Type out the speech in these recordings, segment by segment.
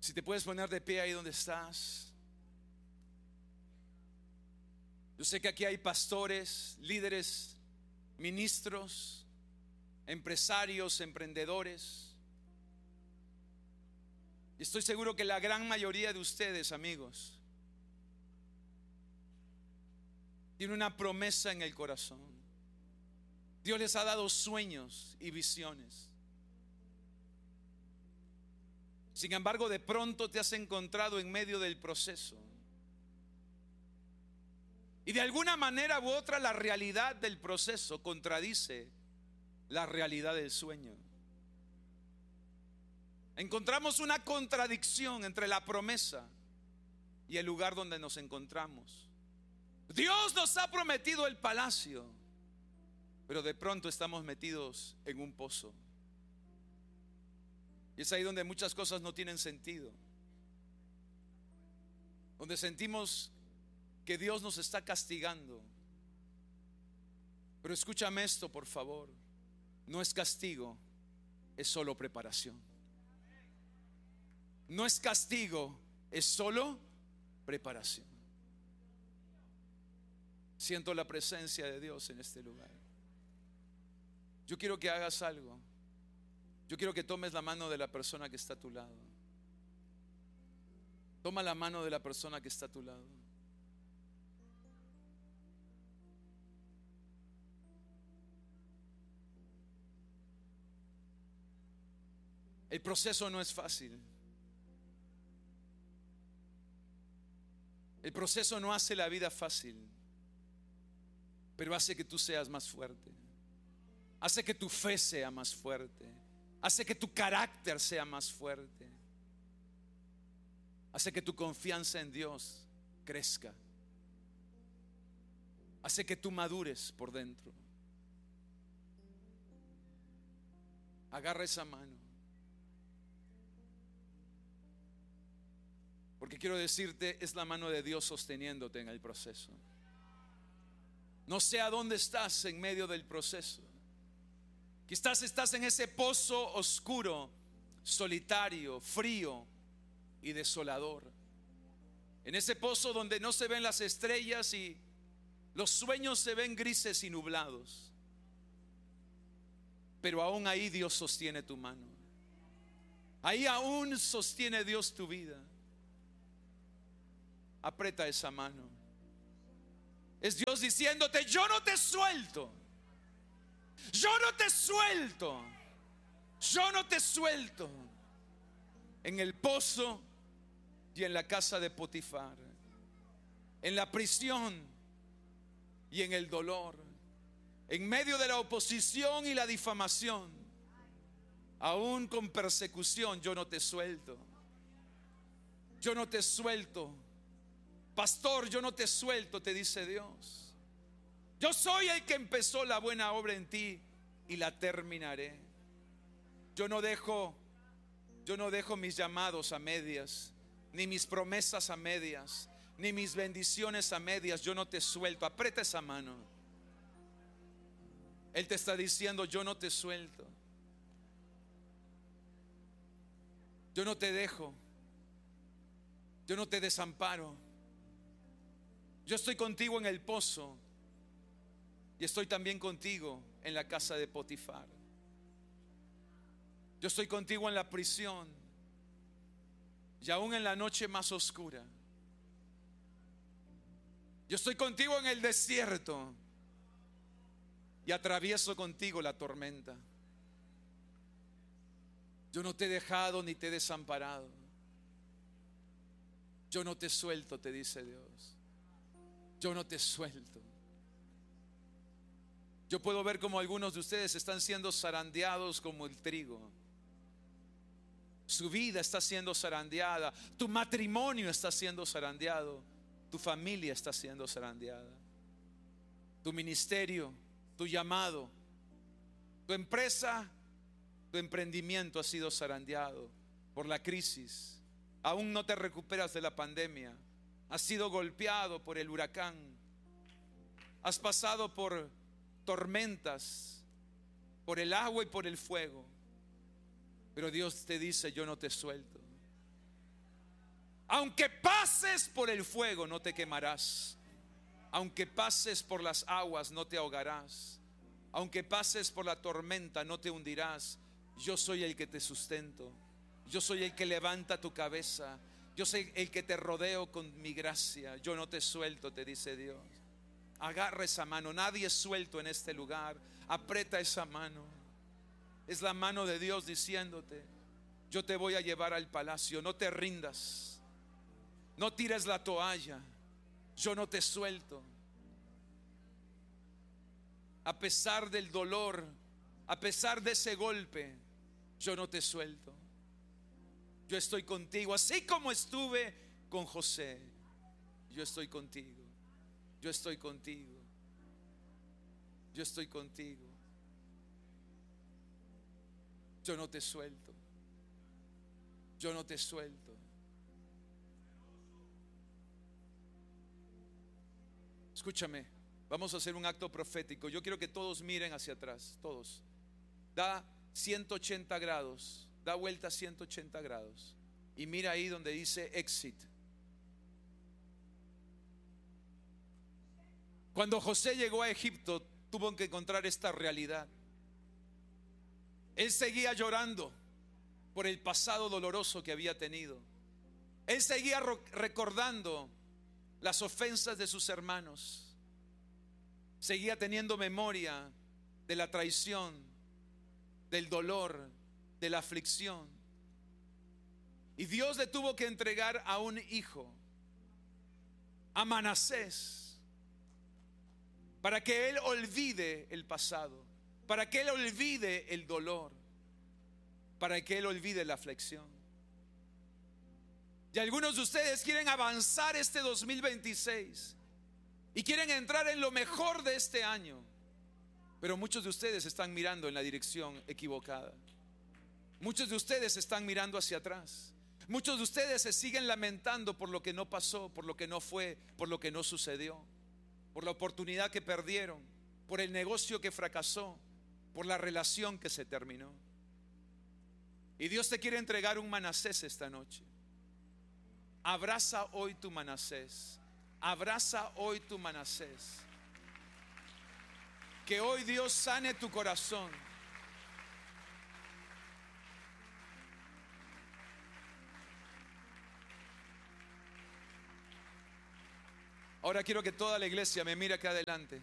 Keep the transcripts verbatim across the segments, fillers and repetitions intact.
Si te puedes poner de pie ahí donde estás. Yo sé que aquí hay pastores, líderes, ministros, empresarios, emprendedores. Y estoy seguro que la gran mayoría de ustedes, amigos, tiene una promesa en el corazón. Dios les ha dado sueños y visiones. Sin embargo, de pronto te has encontrado en medio del proceso. Y de alguna manera u otra la realidad del proceso contradice la realidad del sueño. Encontramos una contradicción entre la promesa y el lugar donde nos encontramos. Dios nos ha prometido el palacio, pero de pronto estamos metidos en un pozo. Y es ahí donde muchas cosas no tienen sentido, donde sentimos que Dios nos está castigando. Pero escúchame esto, por favor. No es castigo, es solo preparación. No es castigo, es solo preparación. Siento la presencia de Dios en este lugar. Yo quiero que hagas algo. Yo quiero que tomes la mano de la persona que está a tu lado. Toma la mano de la persona que está a tu lado. El proceso no es fácil. El proceso no hace la vida fácil, pero hace que tú seas más fuerte. Hace que tu fe sea más fuerte. Hace que tu carácter sea más fuerte. Hace que tu confianza en Dios crezca. Hace que tú madures por dentro. Agarra esa mano. Porque quiero decirte, es la mano de Dios sosteniéndote en el proceso. No sé a dónde estás en medio del proceso. Quizás estás en ese pozo oscuro, solitario, frío y desolador. En ese pozo donde no se ven las estrellas y los sueños se ven grises y nublados. Pero aún ahí Dios sostiene tu mano. Ahí aún sostiene Dios tu vida. Aprieta esa mano. Es Dios diciéndote: yo no te suelto. Yo no te suelto. Yo no te suelto. En el pozo y en la casa de Potifar, en la prisión y en el dolor, en medio de la oposición y la difamación, aún con persecución, yo no te suelto. Yo no te suelto. Pastor, yo no te suelto, te dice Dios. Yo soy el que empezó la buena obra en ti y la terminaré. Yo no dejo, yo no dejo mis llamados a medias, ni mis promesas a medias, ni mis bendiciones a medias. Yo no te suelto. Aprieta esa mano. Él te está diciendo: yo no te suelto. Yo no te dejo. Yo no te desamparo. Yo estoy contigo en el pozo y estoy también contigo en la casa de Potifar. Yo estoy contigo en la prisión y aún en la noche más oscura. Yo estoy contigo en el desierto y atravieso contigo la tormenta. Yo no te he dejado ni te he desamparado. Yo no te suelto, te dice Dios. Yo no te suelto. Yo puedo ver como algunos de ustedes están siendo zarandeados como el trigo. Su vida está siendo zarandeada. Tu matrimonio está siendo zarandeado. Tu familia está siendo zarandeada. Tu ministerio, tu llamado, tu empresa, tu emprendimiento ha sido zarandeado por la crisis. Aún no te recuperas de la pandemia. Has sido golpeado por el huracán. Has pasado por tormentas, por el agua y por el fuego. Pero Dios te dice: yo no te suelto. Aunque pases por el fuego, no te quemarás. Aunque pases por las aguas, no te ahogarás. Aunque pases por la tormenta, no te hundirás. Yo soy el que te sustento. Yo soy el que levanta tu cabeza. Yo soy el que te rodeo con mi gracia. Yo no te suelto, te dice Dios. Agarra esa mano. Nadie es suelto en este lugar. Aprieta esa mano. Es la mano de Dios diciéndote: yo te voy a llevar al palacio. No te rindas. No tires la toalla. Yo no te suelto. A pesar del dolor, a pesar de ese golpe, yo no te suelto. Yo estoy contigo, así como estuve con José. Yo estoy contigo. Yo estoy contigo. Yo estoy contigo. Yo no te suelto. Yo no te suelto. Escúchame, vamos a hacer un acto profético. Yo quiero que todos miren hacia atrás, todos. Da ciento ochenta grados, da vuelta ciento ochenta grados y mira ahí donde dice exit. Cuando José llegó a Egipto, tuvo que encontrar esta realidad. Él seguía llorando por el pasado doloroso que había tenido. Él seguía recordando las ofensas de sus hermanos. Seguía teniendo memoria de la traición, del dolor, de la aflicción. Y Dios le tuvo que entregar a un hijo, a Manasés, para que él olvide el pasado, para que él olvide el dolor, para que él olvide la aflicción. Y algunos de ustedes quieren avanzar este dos mil veintiséis y quieren entrar en lo mejor de este año, pero muchos de ustedes están mirando en la dirección equivocada. Muchos de ustedes están mirando hacia atrás. Muchos de ustedes se siguen lamentando por lo que no pasó, por lo que no fue, por lo que no sucedió, por la oportunidad que perdieron, por el negocio que fracasó, por la relación que se terminó. Y Dios te quiere entregar un Manasés esta noche. Abraza hoy tu Manasés. Abraza hoy tu Manasés. Que hoy Dios sane tu corazón. Ahora quiero que toda la iglesia me mire acá adelante.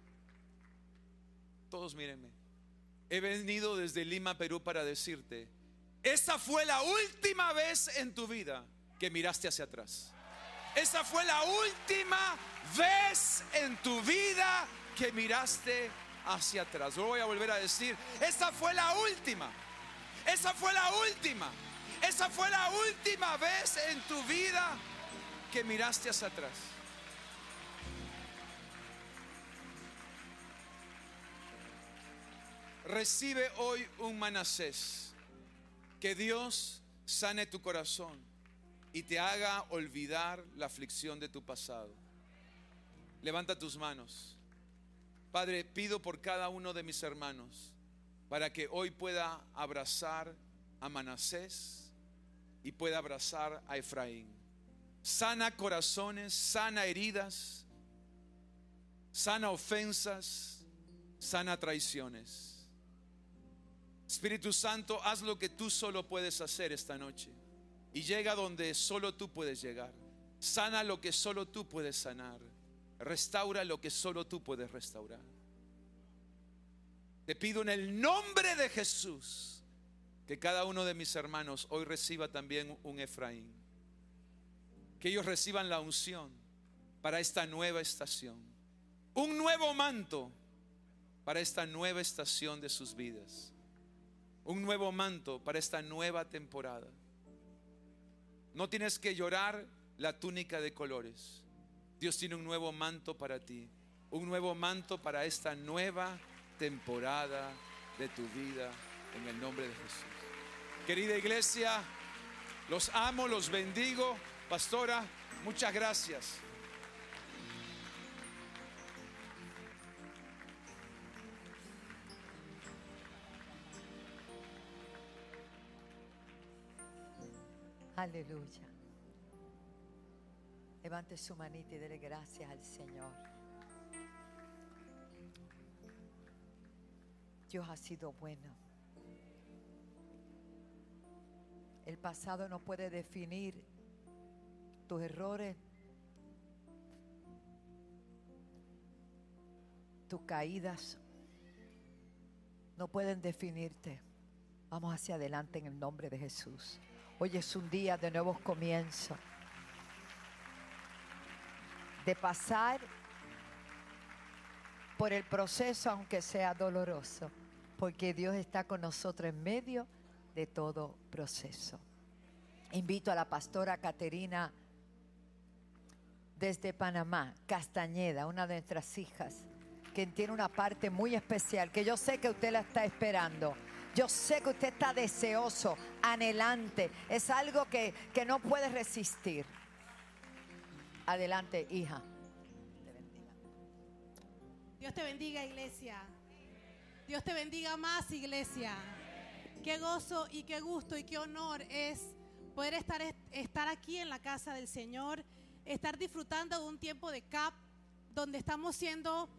Todos mírenme. He venido desde Lima, Perú, para decirte: esa fue la última vez en tu vida que miraste hacia atrás. Esa fue la última vez en tu vida que miraste hacia atrás. Lo voy a volver a decir: esa fue la última. Esa fue la última. Esa fue la última vez en tu vida que miraste hacia atrás. Recibe hoy un Manasés. Que Dios sane tu corazón y te haga olvidar la aflicción de tu pasado. Levanta tus manos. Padre, pido por cada uno de mis hermanos para que hoy pueda abrazar a Manasés y pueda abrazar a Efraín. Sana corazones, sana heridas, sana ofensas, sana traiciones. Espíritu Santo, haz lo que tú solo puedes hacer esta noche y llega donde solo tú puedes llegar. Sana lo que solo tú puedes sanar. Restaura lo que solo tú puedes restaurar. Te pido en el nombre de Jesús que cada uno de mis hermanos hoy reciba también un Efraín. Que ellos reciban la unción para esta nueva estación. Un nuevo manto para esta nueva estación de sus vidas. Un nuevo manto para esta nueva temporada. No tienes que llorar la túnica de colores. Dios tiene un nuevo manto para ti. Un nuevo manto para esta nueva temporada de tu vida, en el nombre de Jesús. Querida iglesia, los amo, los bendigo. Pastora, muchas gracias. Aleluya. Levante su manita y dele gracias al Señor. Dios ha sido bueno. El pasado no puede definir tus errores, tus caídas. No pueden definirte. Vamos hacia adelante en el nombre de Jesús. Hoy es un día de nuevos comienzos. De pasar por el proceso, aunque sea doloroso, porque Dios está con nosotros en medio de todo proceso. Invito a la pastora Caterina desde Panamá, Castañeda, una de nuestras hijas, que tiene una parte muy especial, que yo sé que usted la está esperando. Yo sé que usted está deseoso, anhelante. Es algo que, que no puede resistir. Adelante, hija. Te bendiga. Dios te bendiga, iglesia. Dios te bendiga más, iglesia. Qué gozo y qué gusto y qué honor es poder estar, estar aquí en la casa del Señor, estar disfrutando de un tiempo de C A P donde estamos siendo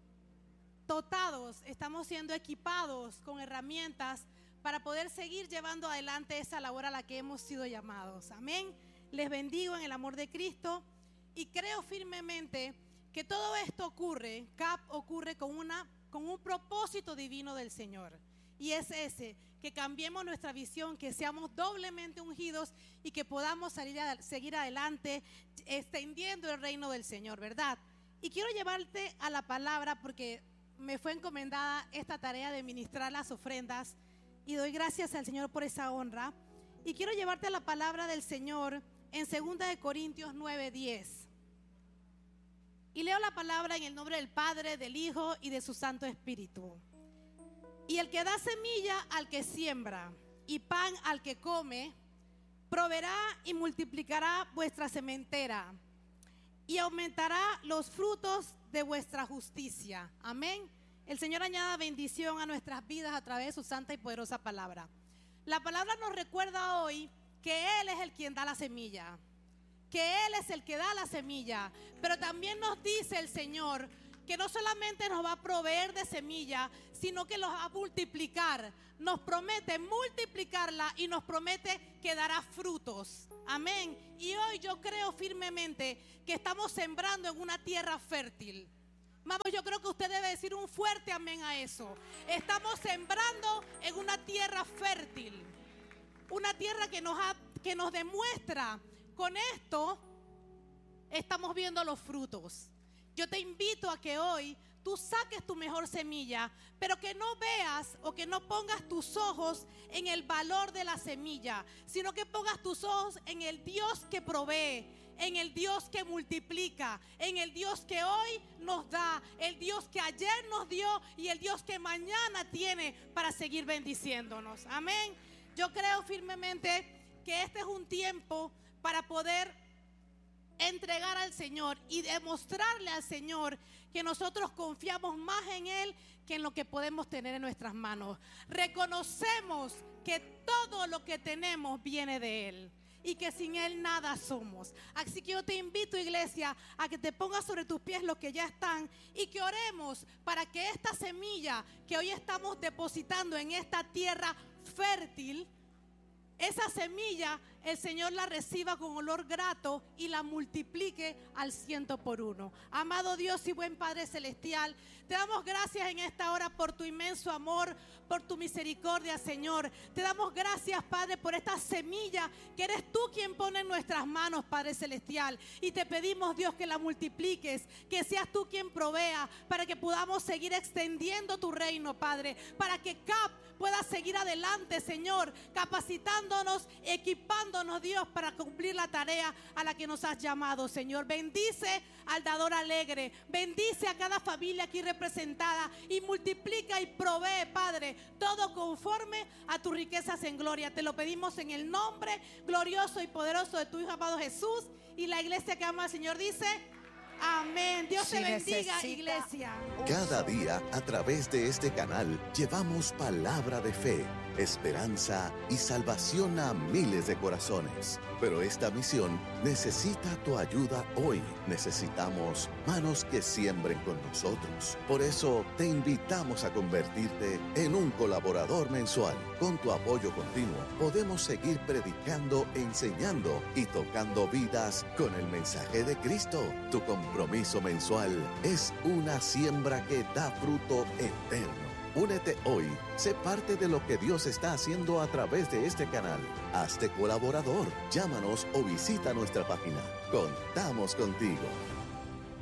dotados, estamos siendo equipados con herramientas para poder seguir llevando adelante esa labor a la que hemos sido llamados. Amén. Les bendigo en el amor de Cristo y creo firmemente que todo esto ocurre, C A P ocurre con, una, con un propósito divino del Señor. Y es ese, que cambiemos nuestra visión, que seamos doblemente ungidos y que podamos salir a, seguir adelante extendiendo el reino del Señor, ¿verdad? Y quiero llevarte a la palabra porque me fue encomendada esta tarea de ministrar las ofrendas y doy gracias al Señor por esa honra. Y quiero llevarte a la palabra del Señor en segunda de Corintios nueve diez. Y leo la palabra en el nombre del Padre, del Hijo y de su Santo Espíritu. Y el que da semilla al que siembra y pan al que come, proveerá y multiplicará vuestra sementera y aumentará los frutos de vuestra justicia. Amén. El Señor añada bendición a nuestras vidas a través de su santa y poderosa palabra. La palabra nos recuerda hoy que Él es el quien da la semilla, que Él es el que da la semilla, pero también nos dice el Señor que no solamente nos va a proveer de semilla, sino que los va a multiplicar. Nos promete multiplicarla y nos promete que dará frutos. Amén. Y hoy yo creo firmemente que estamos sembrando en una tierra fértil. Vamos, yo creo que usted debe decir un fuerte amén a eso. Estamos sembrando en una tierra fértil, una tierra que nos, ha, que nos demuestra. Con esto estamos viendo los frutos. Yo te invito a que hoy tú saques tu mejor semilla, pero que no veas o que no pongas tus ojos en el valor de la semilla, sino que pongas tus ojos en el Dios que provee, en el Dios que multiplica, en el Dios que hoy nos da, el Dios que ayer nos dio y el Dios que mañana tiene para seguir bendiciéndonos. Amén. Yo creo firmemente que este es un tiempo para poder entregar al Señor y demostrarle al Señor que nosotros confiamos más en Él que en lo que podemos tener en nuestras manos. Reconocemos que todo lo que tenemos viene de Él y que sin Él nada somos. Así que yo te invito, iglesia, a que te pongas sobre tus pies los que ya están y que oremos para que esta semilla que hoy estamos depositando en esta tierra fértil, esa semilla el Señor la reciba con olor grato y la multiplique al ciento por uno. Amado Dios y buen Padre Celestial, te damos gracias en esta hora por tu inmenso amor, por tu misericordia, Señor. Te damos gracias, Padre, por esta semilla que eres tú quien pone en nuestras manos, Padre Celestial. Y te pedimos, Dios, que la multipliques, que seas tú quien provea para que podamos seguir extendiendo tu reino, Padre, para que C A P pueda seguir adelante, Señor, capacitándonos, equipándonos, Dios, para cumplir la tarea a la que nos has llamado, Señor. Bendice al dador alegre, bendice a cada familia aquí representada y multiplica y provee, Padre, todo conforme a tus riquezas en gloria. Te lo pedimos en el nombre glorioso y poderoso de tu Hijo amado Jesús, y la iglesia que ama al Señor dice amén. Dios te bendiga, iglesia. Cada día, a través de este canal, llevamos palabra de fe, esperanza y salvación a miles de corazones. Pero esta misión necesita tu ayuda hoy. Necesitamos manos que siembren con nosotros. Por eso te invitamos a convertirte en un colaborador mensual. Con tu apoyo continuo podemos seguir predicando, enseñando y tocando vidas con el mensaje de Cristo. Tu compromiso mensual es una siembra que da fruto eterno. Únete hoy, sé parte de lo que Dios está haciendo a través de este canal. Hazte colaborador, llámanos o visita nuestra página. Contamos contigo.